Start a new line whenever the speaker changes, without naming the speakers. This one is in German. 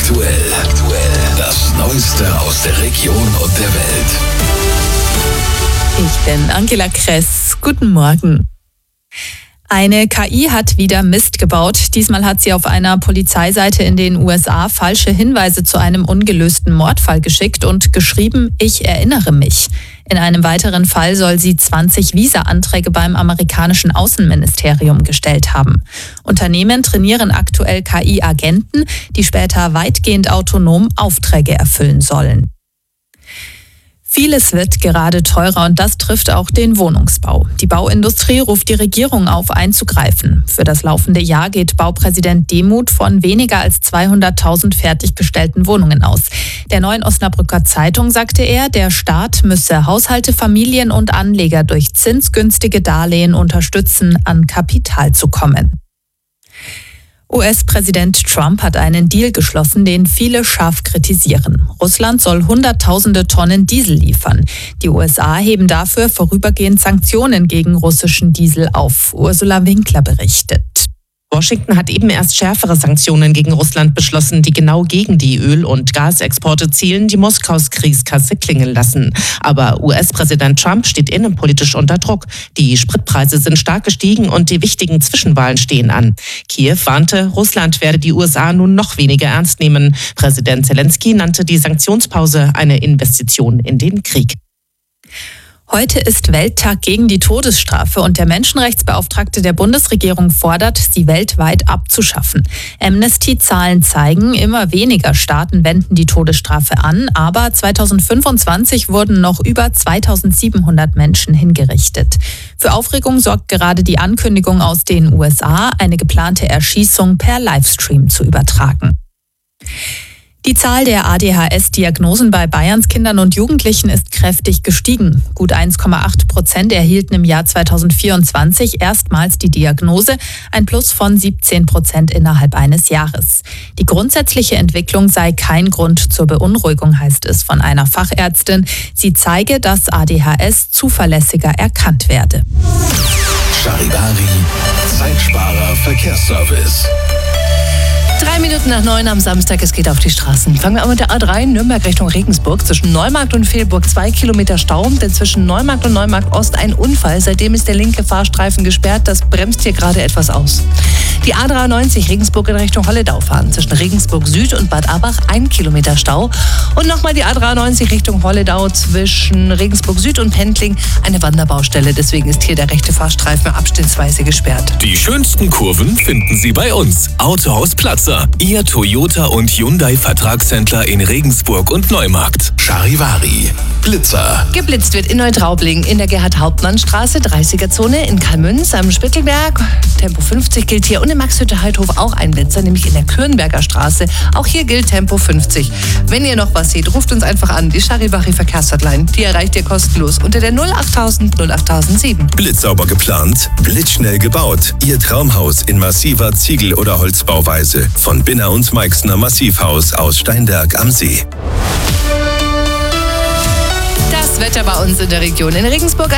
Aktuell. Das Neueste aus der Region und der Welt.
Ich bin Angela Kress. Guten Morgen. Eine KI hat wieder Mist gebaut. Diesmal hat sie auf einer Polizeiseite in den USA falsche Hinweise zu einem ungelösten Mordfall geschickt und geschrieben, ich erinnere mich. In einem weiteren Fall soll sie 20 Visa-Anträge beim amerikanischen Außenministerium gestellt haben. Unternehmen trainieren aktuell KI-Agenten, die später weitgehend autonom Aufträge erfüllen sollen. Vieles wird gerade teurer und das trifft auch den Wohnungsbau. Die Bauindustrie ruft die Regierung auf, einzugreifen. Für das laufende Jahr geht Baupräsident Demuth von weniger als 200.000 fertiggestellten Wohnungen aus. Der Neuen Osnabrücker Zeitung sagte er, der Staat müsse Haushalte, Familien und Anleger durch zinsgünstige Darlehen unterstützen, an Kapital zu kommen. US-Präsident Trump hat einen Deal geschlossen, den viele scharf kritisieren. Russland soll Hunderttausende Tonnen Diesel liefern. Die USA heben dafür vorübergehend Sanktionen gegen russischen Diesel auf. Ursula Winkler berichtet.
Washington hat eben erst schärfere Sanktionen gegen Russland beschlossen, die genau gegen die Öl- und Gasexporte zielen, die Moskaus Kriegskasse klingeln lassen. Aber US-Präsident Trump steht innenpolitisch unter Druck. Die Spritpreise sind stark gestiegen und die wichtigen Zwischenwahlen stehen an. Kiew warnte, Russland werde die USA nun noch weniger ernst nehmen. Präsident Zelensky nannte die Sanktionspause eine Investition in den Krieg.
Heute ist Welttag gegen die Todesstrafe und der Menschenrechtsbeauftragte der Bundesregierung fordert, sie weltweit abzuschaffen. Amnesty-Zahlen zeigen, immer weniger Staaten wenden die Todesstrafe an, aber 2025 wurden noch über 2700 Menschen hingerichtet. Für Aufregung sorgt gerade die Ankündigung aus den USA, eine geplante Erschießung per Livestream zu übertragen. Die Zahl der ADHS-Diagnosen bei Bayerns Kindern und Jugendlichen ist kräftig gestiegen. Gut 1,8% erhielten im Jahr 2024 erstmals die Diagnose, ein Plus von 17% innerhalb eines Jahres. Die grundsätzliche Entwicklung sei kein Grund zur Beunruhigung, heißt es von einer Fachärztin. Sie zeige, dass ADHS zuverlässiger erkannt werde.
Charivari, Zeitsparer Verkehrsservice.
3 Minuten nach 9 am Samstag, es geht auf die Straßen. Fangen wir an mit der A3 Nürnberg Richtung Regensburg. Zwischen Neumarkt und Fehlburg 2 Kilometer Stau, denn zwischen Neumarkt und Neumarkt Ost ein Unfall. Seitdem ist der linke Fahrstreifen gesperrt, das bremst hier gerade etwas aus. Die A93 Regensburg in Richtung Holledau fahren. Zwischen Regensburg Süd und Bad Abach 1 Kilometer Stau. Und nochmal die A93 Richtung Holledau zwischen Regensburg Süd und Pendling eine Wanderbaustelle. Deswegen ist hier der rechte Fahrstreifen abschnittsweise gesperrt.
Die schönsten Kurven finden Sie bei uns. Autohaus Platzer, Ihr Toyota und Hyundai Vertragshändler in Regensburg und Neumarkt. Charivari, Blitzer.
Geblitzt wird in Neutraubling, in der Gerhard-Hauptmann-Straße, 30er-Zone, in Kalmünz am Spittelberg. Tempo 50 gilt hier und in Maxhütte-Heidhof auch ein Blitzer, nämlich in der Kürnberger Straße. Auch hier gilt Tempo 50. Wenn ihr noch was seht, ruft uns einfach an. Die Charivari Verkehrshotline, die erreicht ihr kostenlos unter der 08000 08007.
Blitzsauber geplant, blitzschnell gebaut. Ihr Traumhaus in massiver Ziegel- oder Holzbauweise. Von Binner und Meixner Massivhaus aus Steinberg am See.
Das Wetter bei uns in der Region. In Regensburg